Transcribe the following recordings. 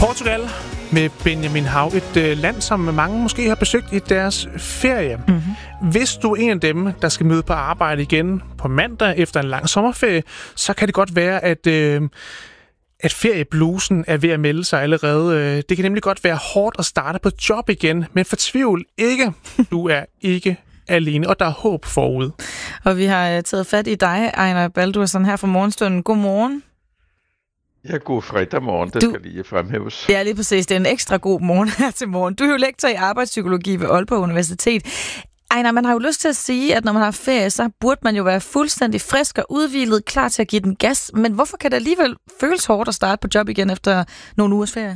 Portugal med Benjamin Hav. Et land, som mange måske har besøgt i deres ferie. Mm-hmm. Hvis du er en af dem, der skal møde på arbejde igen på mandag efter en lang sommerferie, så kan det godt være, at feriebluesen er ved at melde sig allerede. Det kan nemlig godt være hårdt at starte på job igen, men fortvivl ikke. Du er ikke alene, og der er håb forud. Og vi har taget fat i dig, Einar Baldursson, her fra morgenstunden. Godmorgen. Ja, god fredag morgen, det skal lige fremhæves. Ja, lige præcis. Det er en ekstra god morgen her til morgen. Du er jo lektor i arbejdspsykologi ved Aalborg Universitet. Einar, man har jo lyst til at sige, at når man har ferie, så burde man jo være fuldstændig frisk og udhvilet, klar til at give den gas. Men hvorfor kan det alligevel føles hårdt at starte på job igen efter nogle ugers ferie?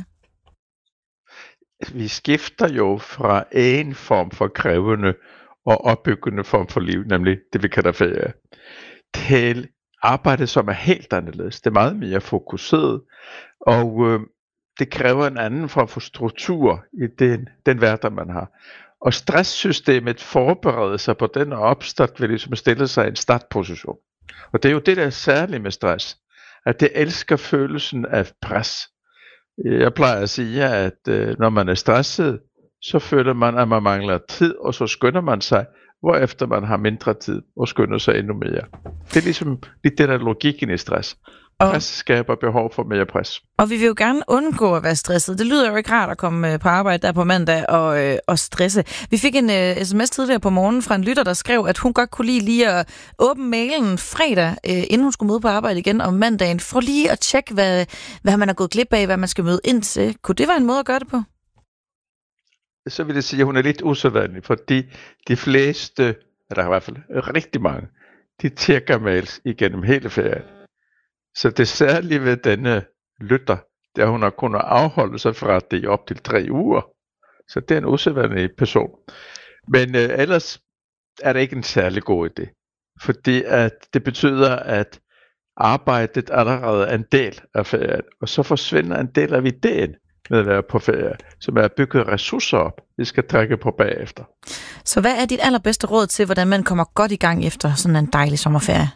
Vi skifter jo fra en form for krævende og opbyggende form for liv, nemlig det vi kalder ferie, til arbejde, som er helt anderledes. Det er meget mere fokuseret, og det kræver en anden form for struktur i den hverdag, man har. Og stresssystemet forbereder sig på den opstart ved ligesom at stille sig i en startposition. Og det er jo det, der er særligt med stress, at det elsker følelsen af pres. Jeg plejer at sige, at når man er stresset, så føler man, at man mangler tid, og så skynder man sig, hvorefter man har mindre tid og skynder sig endnu mere. Det er ligesom lidt det der logikken i stress. Pres skaber behov for mere pres. Og vi vil jo gerne undgå at være stresset. Det lyder jo ikke rart at komme på arbejde der på mandag og stresse. Vi fik en sms tidligere på morgenen fra en lytter, der skrev, at hun godt kunne lide lige at åbne mailen fredag, inden hun skulle møde på arbejde igen om mandagen, for lige at tjekke, hvad man er gået glip af, hvad man skal møde ind til. Kunne det være en måde at gøre det på? Så vil jeg sige, at hun er lidt usædvanlig, fordi de fleste, eller i hvert fald rigtig mange, de tjekker mails igennem hele ferien. Så det særlige ved denne lytter, det er, at hun har kunnet afholde sig fra det i op til 3 uger. Så det er en usædvanlig person. Men ellers er det ikke en særlig god idé. Fordi at det betyder, at arbejdet allerede er en del af ferien. Og så forsvinder en del af ideen med at være på ferie, som er at bygge ressourcer op, vi skal trække på bagefter. Så hvad er dit allerbedste råd til, hvordan man kommer godt i gang efter sådan en dejlig sommerferie?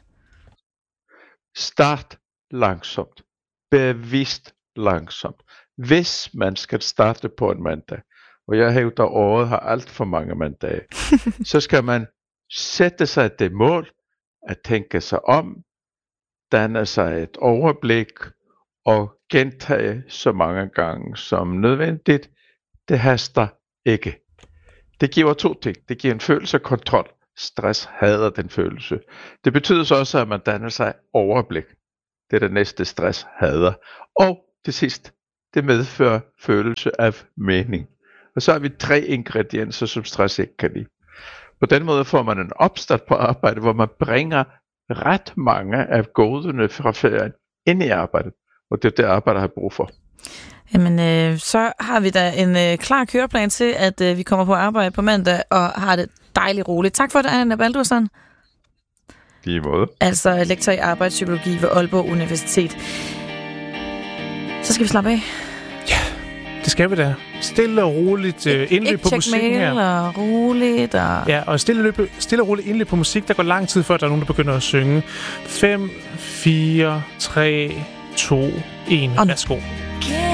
Start langsomt. Bevidst langsomt. Hvis man skal starte på en mandag, og jeg hævder året har alt for mange mandage, så skal man sætte sig det mål at tænke sig om, danne sig et overblik og gentage så mange gange som nødvendigt. Det haster ikke. Det giver 2 ting. Det giver en følelse af kontrol. Stress hader den følelse. Det betyder så også, at man danner sig overblik. Det er det næste, stress hader. Og til sidst, det medfører følelse af mening. Og så har vi 3 ingredienser, som stress ikke kan lide. På den måde får man en opstart på arbejde, hvor man bringer ret mange af godene fra ferien ind i arbejdet. Og det er det, arbejder har brug for. Jamen, så har vi da en klar køreplan til, at vi kommer på arbejde på mandag og har det dejligt roligt. Tak for det, Einar Baldursson. Lige måde. Altså lektor i arbejdspsykologi ved Aalborg Universitet. Så skal vi slappe af. Ja, det skal vi da. Stille og roligt indløb på musikken her. Og roligt. Ja, og stille og roligt indløb på musik. Der går lang tid før, der er nogen, der begynder at synge. 5, 4, 3, 2, 1. Værsgo.